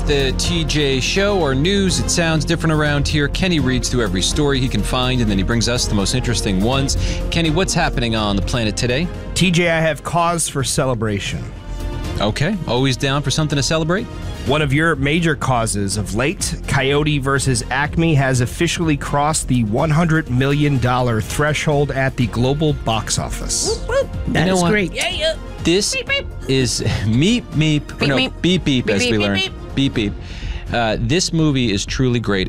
the TJ Show, or news. It sounds different around here. Kenny reads through every story he can find, and then he brings us the most interesting ones. Kenny, what's happening on the planet today? TJ, I have cause for celebration. Okay, always down for something to celebrate? One of your major causes of late, Coyote vs. Acme, has officially crossed the $100 million threshold at the global box office. That is great. This is beep, as we learned. Beep, beep. This movie is truly great.